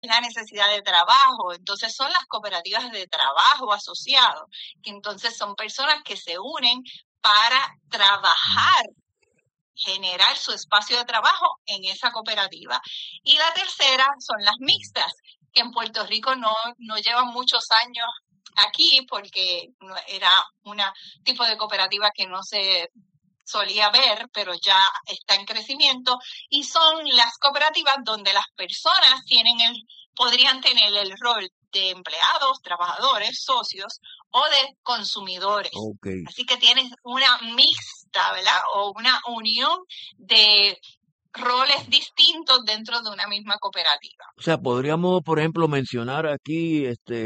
la necesidad de trabajo. Entonces son las cooperativas de trabajo asociados, que entonces son personas que se unen para trabajar, generar su espacio de trabajo en esa cooperativa. Y la tercera son las mixtas, que en Puerto Rico no llevan muchos años aquí porque era una tipo de cooperativa que no se solía ver, pero ya está en crecimiento, y son las cooperativas donde las personas podrían tener el rol de empleados, trabajadores, socios o de consumidores. Okay. Así que tienes una mixta, ¿verdad? O una unión de roles distintos dentro de una misma cooperativa. O sea, podríamos, por ejemplo, mencionar aquí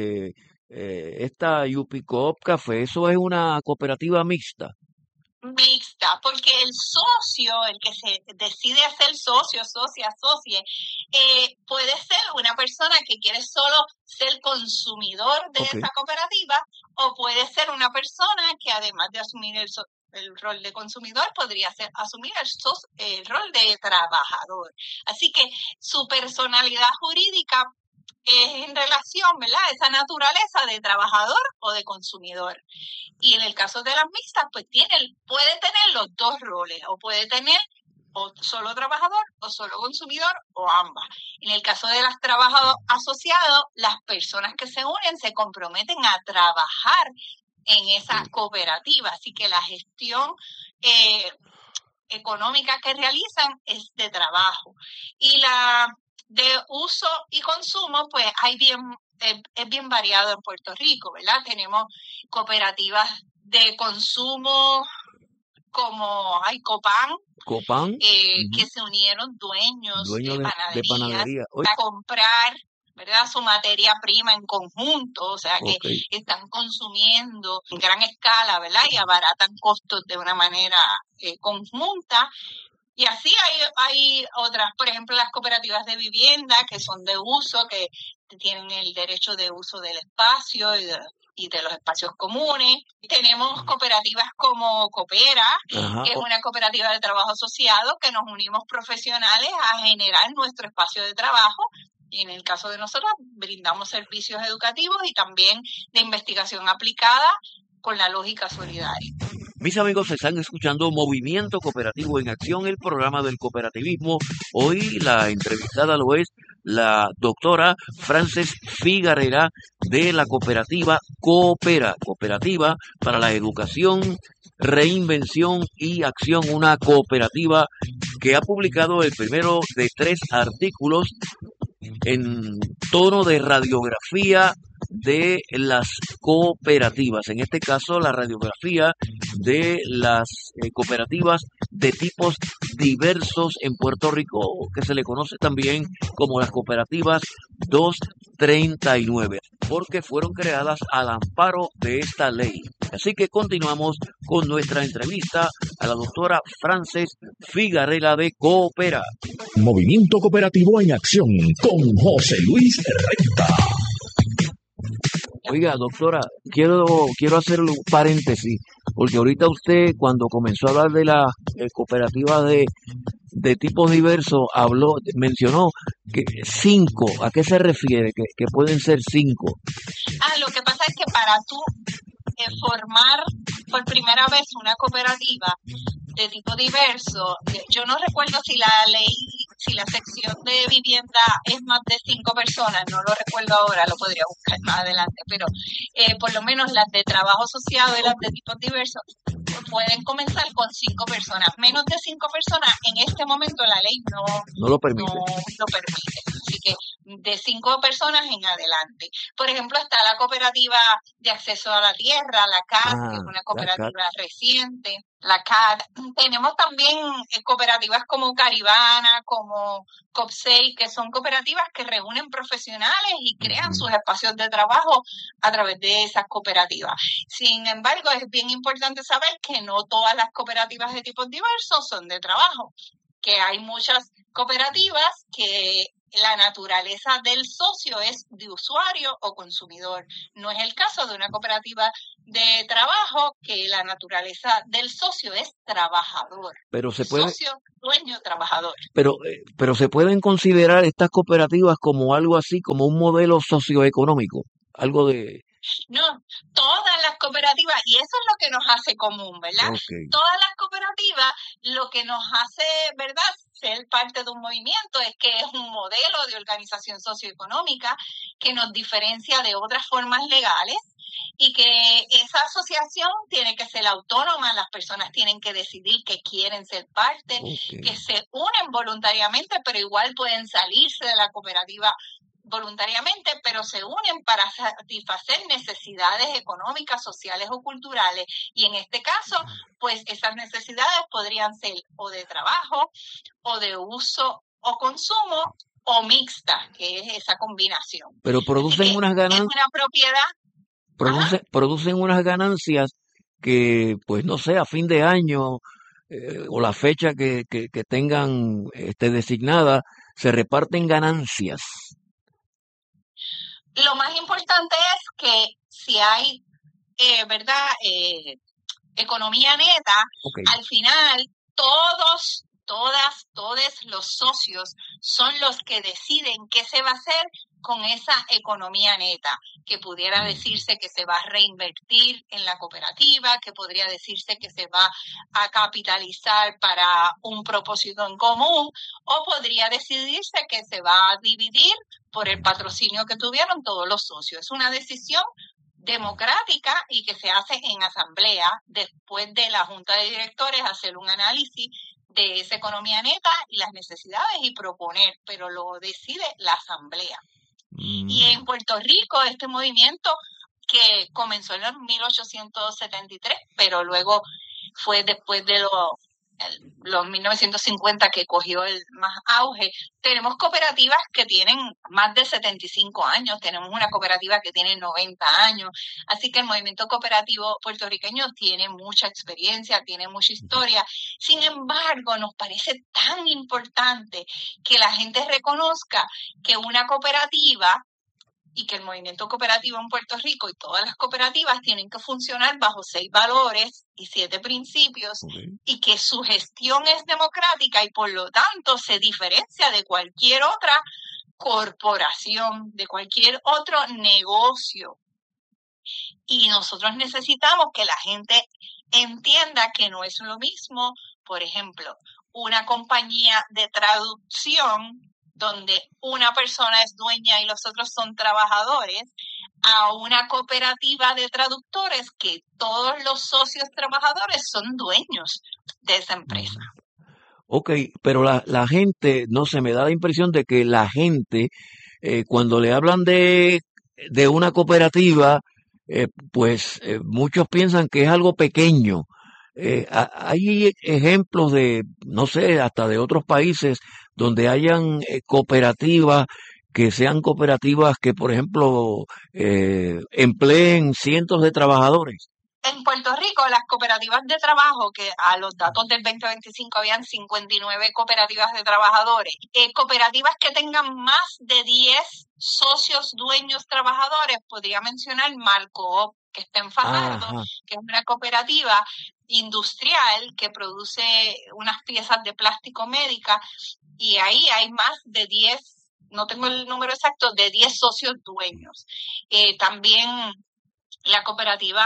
esta Yupi Coop Café, eso es una cooperativa mixta. Mixta, porque el socio, el que se decide ser socio, socie, puede ser una persona que quiere solo ser consumidor de esa cooperativa, o puede ser una persona que además de asumir el rol de consumidor, podría asumir el rol de trabajador. Así que su personalidad jurídica es en relación, ¿verdad?, a esa naturaleza de trabajador o de consumidor. Y en el caso de las mixtas, pues puede tener los dos roles, o puede tener o solo trabajador o solo consumidor, o ambas. En el caso de las trabajadores asociados, las personas que se unen se comprometen a trabajar en esa cooperativa, así que la gestión económica que realizan es de trabajo. Y la de uso y consumo, pues es bien variado en Puerto Rico, ¿verdad? Tenemos cooperativas de consumo como Copan, que se unieron dueños de panaderías para comprar, ¿verdad?, su materia prima en conjunto, o sea que están consumiendo en gran escala, ¿verdad?, y abaratan costos de una manera conjunta. Y así hay otras, por ejemplo, las cooperativas de vivienda, que son de uso, que tienen el derecho de uso del espacio y de los espacios comunes. Tenemos cooperativas como Coopera, que es una cooperativa de trabajo asociado, que nos unimos profesionales a generar nuestro espacio de trabajo. Y en el caso de nosotros, brindamos servicios educativos y también de investigación aplicada con la lógica solidaria. Mis amigos, están escuchando Movimiento Cooperativo en Acción, el programa del cooperativismo. Hoy la entrevistada lo es la doctora Frances Figarera de la cooperativa Coopera, Cooperativa para la Educación, Reinvención y Acción, una cooperativa que ha publicado el primero de 3 artículos en tono de radiografía de las cooperativas, en este caso la radiografía de las cooperativas de tipos diversos en Puerto Rico, que se le conoce también como las cooperativas 239, porque fueron creadas al amparo de esta ley. Así que continuamos con nuestra entrevista a la doctora Frances Figarera de Coopera. Movimiento Cooperativo en Acción con José Luis Renta. Oiga, doctora, quiero hacer un paréntesis, porque ahorita usted, cuando comenzó a hablar de la cooperativa de tipos diversos, mencionó que 5. ¿A qué se refiere? Que pueden ser 5. Lo que pasa es que para tú formar por primera vez una cooperativa de tipo diverso, yo no recuerdo si la sección de vivienda es más de 5 personas, no lo recuerdo ahora, lo podría buscar más adelante, pero por lo menos las de trabajo asociado y las de tipos diversos pueden comenzar con 5 personas. Menos de 5 personas, en este momento la ley no lo permite. Así que de 5 personas en adelante. Por ejemplo, está la cooperativa de acceso a la tierra, la CAD, que es una cooperativa reciente. La CAD. Tenemos también cooperativas como Caribana, como COP6, que son cooperativas que reúnen profesionales y crean sus espacios de trabajo a través de esas cooperativas. Sin embargo, es bien importante saber que no todas las cooperativas de tipos diversos son de trabajo, que hay muchas cooperativas que la naturaleza del socio es de usuario o consumidor. No es el caso de una cooperativa de trabajo, que la naturaleza del socio es trabajador. Pero se puede, Socio, dueño, trabajador. pero se pueden considerar estas cooperativas como algo así, como un modelo socioeconómico, algo de, No, todas las cooperativas, y eso es lo que nos hace común, ¿verdad? ok, Todas las cooperativas, lo que nos hace, ¿verdad?, ser parte de un movimiento es que es un modelo de organización socioeconómica que nos diferencia de otras formas legales y que esa asociación tiene que ser autónoma, las personas tienen que decidir que quieren ser parte, que ok. se unen voluntariamente, pero igual pueden salirse de la cooperativa voluntariamente, pero se unen para satisfacer necesidades económicas, sociales o culturales. Y en este caso, pues esas necesidades podrían ser o de trabajo, o de uso o consumo, o mixta, que es esa combinación. Pero Así producen que unas es ganancias, una propiedad. Ajá. producen unas ganancias que, pues no sé, a fin de año o la fecha que tengan designada, se reparten ganancias. Lo más importante es que si hay, ¿verdad?, economía neta, Ok. al final todos los socios son los que deciden qué se va a hacer con esa economía neta, que pudiera decirse que se va a reinvertir en la cooperativa, que podría decirse que se va a capitalizar para un propósito en común, o podría decidirse que se va a dividir por el patrocinio que tuvieron todos los socios. Es una decisión democrática y que se hace en asamblea después de la junta de directores hacer un análisis de esa economía neta y las necesidades y proponer, pero lo decide la asamblea. Y en Puerto Rico este movimiento, que comenzó en el 1873, pero luego fue después de los 1950 que cogió el más auge. Tenemos cooperativas que tienen más de 75 años, tenemos una cooperativa que tiene 90 años, así que el movimiento cooperativo puertorriqueño tiene mucha experiencia, tiene mucha historia. Sin embargo, nos parece tan importante que la gente reconozca que una cooperativa y que el movimiento cooperativo en Puerto Rico y todas las cooperativas tienen que funcionar bajo 6 valores y 7 principios, y que su gestión es democrática y por lo tanto se diferencia de cualquier otra corporación, de cualquier otro negocio. Y nosotros necesitamos que la gente entienda que no es lo mismo, por ejemplo, una compañía de traducción donde una persona es dueña y los otros son trabajadores, a una cooperativa de traductores que todos los socios trabajadores son dueños de esa empresa. Ok, pero la gente, no sé, me da la impresión de que la gente, cuando le hablan de una cooperativa, pues muchos piensan que es algo pequeño. Hay ejemplos de, no sé, hasta de otros países donde hayan cooperativas que sean cooperativas que, por ejemplo, empleen cientos de trabajadores. En Puerto Rico, las cooperativas de trabajo, que a los datos del 2025 habían 59 cooperativas de trabajadores, cooperativas que tengan más de 10 socios, dueños, trabajadores, podría mencionar Marcoop, que está en Fajardo, Ajá. que es una cooperativa industrial que produce unas piezas de plástico médica, y ahí hay más de 10, no tengo el número exacto, de 10 socios dueños. También la cooperativa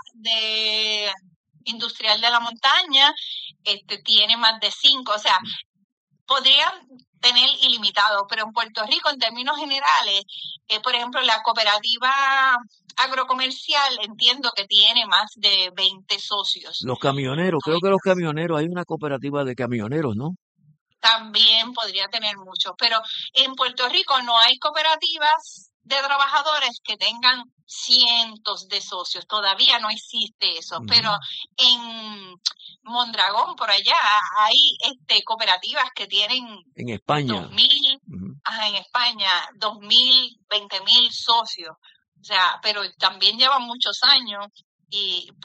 industrial de la montaña tiene más de 5, o sea, podrían tener ilimitado, pero en Puerto Rico, en términos generales, por ejemplo, la cooperativa agrocomercial entiendo que tiene más de 20 socios. Los camioneros, creo que los camioneros, hay una cooperativa de camioneros, ¿no? También podría tener muchos, pero en Puerto Rico no hay cooperativas de trabajadores que tengan cientos de socios, todavía no existe eso, pero en Mondragón, por allá, hay cooperativas que tienen En España. 2,000, en España, 2,000, 20,000 socios, o sea, pero también llevan muchos años y pues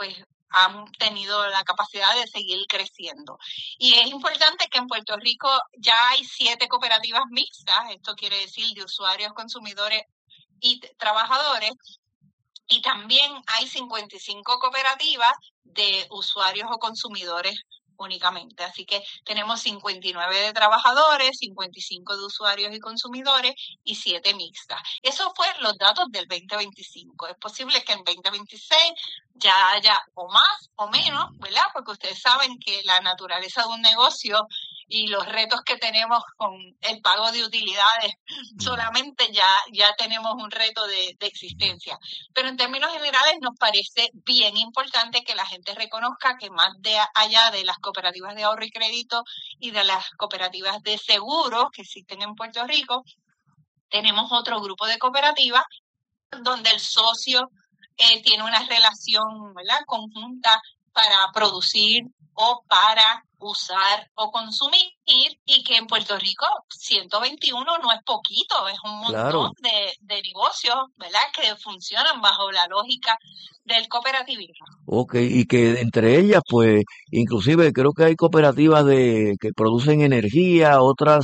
han tenido la capacidad de seguir creciendo. Y es importante que en Puerto Rico ya hay 7 cooperativas mixtas, esto quiere decir de usuarios, consumidores y trabajadores, y también hay 55 cooperativas de usuarios o consumidores únicamente. Así que tenemos 59 de trabajadores, 55 de usuarios y consumidores y 7 mixtas. Esos fueron los datos del 2025. Es posible que en 2026 ya haya o más o menos, ¿verdad? Porque ustedes saben que la naturaleza de un negocio y los retos que tenemos con el pago de utilidades, solamente ya tenemos un reto de existencia. Pero en términos generales nos parece bien importante que la gente reconozca que más allá de las cooperativas de ahorro y crédito y de las cooperativas de seguros que existen en Puerto Rico, tenemos otro grupo de cooperativas donde el socio tiene una relación, ¿verdad?, conjunta para producir o para usar o consumir, y que en Puerto Rico 121 no es poquito, es un montón de negocios, ¿verdad?, que funcionan bajo la lógica del cooperativismo. Ok, y que entre ellas, pues, inclusive creo que hay cooperativas que producen energía, otras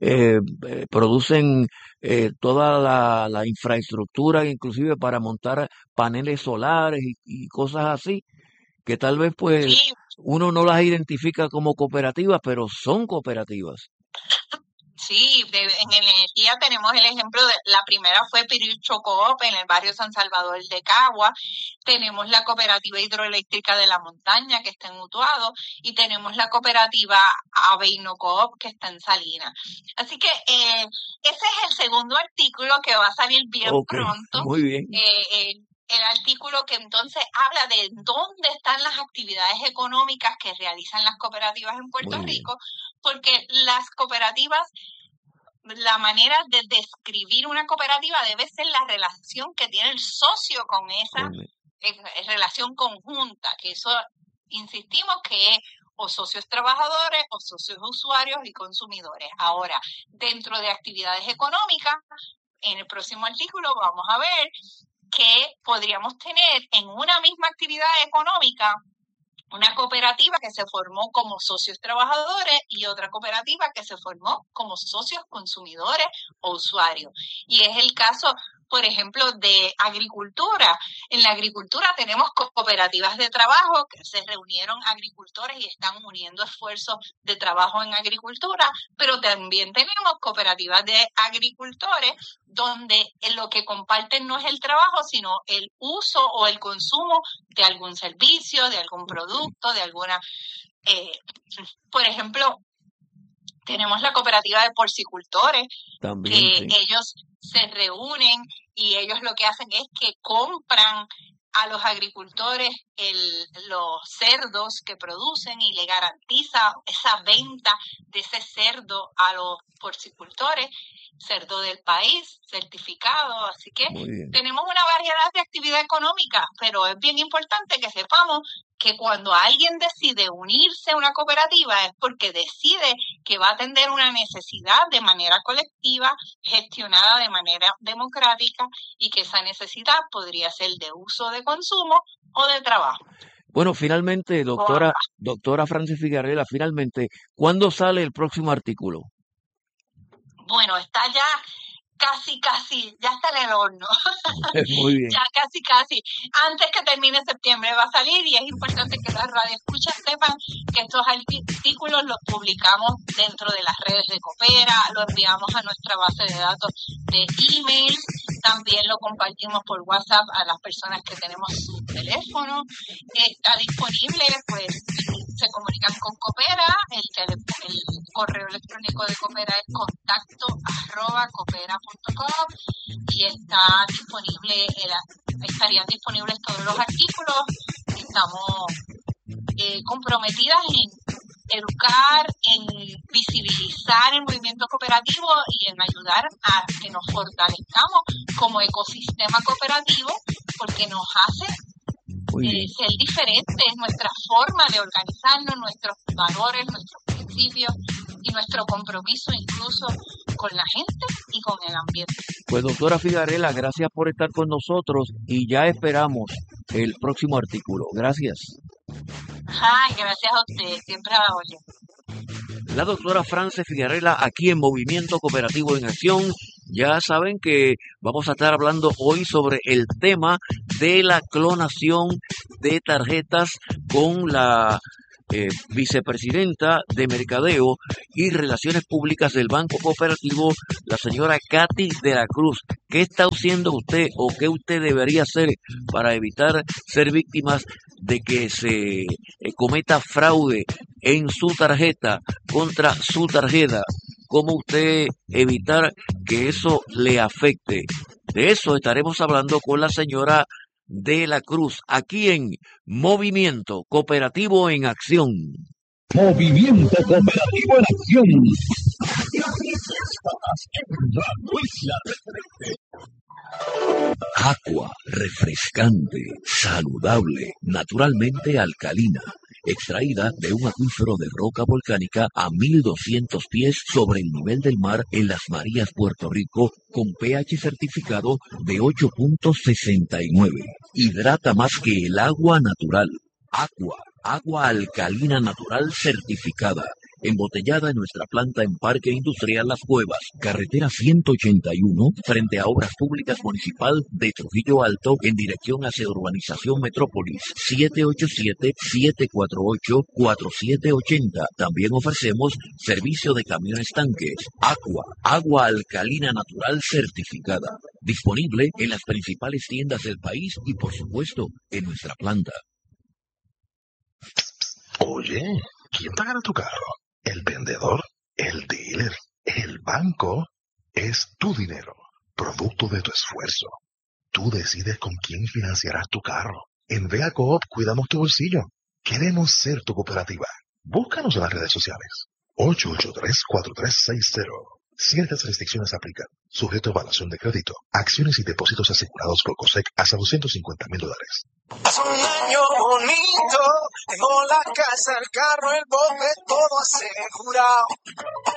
producen toda la infraestructura, inclusive para montar paneles solares y cosas así, que tal vez, pues, Sí. uno no las identifica como cooperativas, pero son cooperativas. Sí, en energía tenemos el ejemplo de la primera fue Piricho Coop en el barrio San Salvador de Cagua. Tenemos la cooperativa hidroeléctrica de la montaña que está en Utuado y tenemos la cooperativa Aveino Coop que está en Salinas. Así que ese es el segundo artículo que va a salir bien pronto. Muy bien. El artículo que entonces habla de dónde están las actividades económicas que realizan las cooperativas en Puerto Rico, porque las cooperativas, la manera de describir una cooperativa debe ser la relación que tiene el socio con esa relación conjunta, que eso insistimos que es o socios trabajadores o socios usuarios y consumidores. Ahora, dentro de actividades económicas, en el próximo artículo vamos a ver que podríamos tener en una misma actividad económica una cooperativa que se formó como socios trabajadores y otra cooperativa que se formó como socios consumidores o usuarios. Y es el caso, por ejemplo, de agricultura. En la agricultura tenemos cooperativas de trabajo que se reunieron agricultores y están uniendo esfuerzos de trabajo en agricultura, pero también tenemos cooperativas de agricultores donde lo que comparten no es el trabajo, sino el uso o el consumo de algún servicio, de algún producto, de alguna... por ejemplo, tenemos la cooperativa de porcicultores, también, que ellos se reúnen y ellos lo que hacen es que compran a los agricultores los cerdos que producen y le garantiza esa venta de ese cerdo a los porcicultores, cerdo del país, certificado. Así que tenemos una variedad de actividad económica, pero es bien importante que sepamos que cuando alguien decide unirse a una cooperativa es porque decide que va a atender una necesidad de manera colectiva, gestionada de manera democrática, y que esa necesidad podría ser de uso, de consumo o de trabajo. Bueno, finalmente, doctora Frances Figarela, finalmente, ¿cuándo sale el próximo artículo? Bueno, está ya casi, ya está en el horno. Muy bien. Ya casi. Antes que termine septiembre va a salir, y es importante que las radioescuchas sepan que estos artículos los publicamos dentro de las redes de Coopera, lo enviamos a nuestra base de datos de email, también lo compartimos por WhatsApp a las personas que tenemos su teléfono. Está disponible, pues se comunican con Coopera, el correo electrónico de Coopera es contacto@coopera.com, y estarían disponibles todos los artículos. Estamos comprometidas en educar, en visibilizar el movimiento cooperativo y en ayudar a que nos fortalezcamos como ecosistema cooperativo, porque nos hace ser diferentes, nuestra forma de organizarnos, nuestros valores, nuestros principios y nuestro compromiso incluso con la gente y con el ambiente. Pues doctora Figarela, gracias por estar con nosotros y ya esperamos el próximo artículo. Gracias. Ay, gracias a usted, siempre a la orden. La doctora Frances Figarela aquí en Movimiento Cooperativo en Acción. Ya saben que vamos a estar hablando hoy sobre el tema de la clonación de tarjetas con la vicepresidenta de Mercadeo y Relaciones Públicas del Banco Cooperativo, la señora Katy de la Cruz. ¿Qué está haciendo usted o qué usted debería hacer para evitar ser víctimas de que se cometa fraude en su tarjeta contra su tarjeta? ¿Cómo usted evitar que eso le afecte? De eso estaremos hablando con la señora de la Cruz, aquí en Movimiento Cooperativo en Acción. Movimiento Cooperativo en Acción. Agua refrescante, saludable, naturalmente alcalina, extraída de un acuífero de roca volcánica a 1200 pies sobre el nivel del mar en Las Marías, Puerto Rico, con pH certificado de 8.69. Hidrata más que el agua natural. Agua alcalina natural certificada. Embotellada en nuestra planta en Parque Industrial Las Cuevas, carretera 181, frente a Obras Públicas Municipal de Trujillo Alto, en dirección hacia Urbanización Metrópolis, 787-748-4780. También ofrecemos servicio de camiones tanques. Agua alcalina natural certificada. Disponible en las principales tiendas del país y, por supuesto, en nuestra planta. Oye, ¿quién pagará tu carro? ¿El vendedor? ¿El dealer? ¿El banco? Es tu dinero, producto de tu esfuerzo. Tú decides con quién financiarás tu carro. En Vega Coop cuidamos tu bolsillo. Queremos ser tu cooperativa. Búscanos en las redes sociales. 883-4360. Ciertas restricciones aplican. Sujeto a evaluación de crédito. Acciones y depósitos asegurados por COSEC hasta $250,000. Es un año bonito, tengo la casa, el carro, el bote, todo asegurado.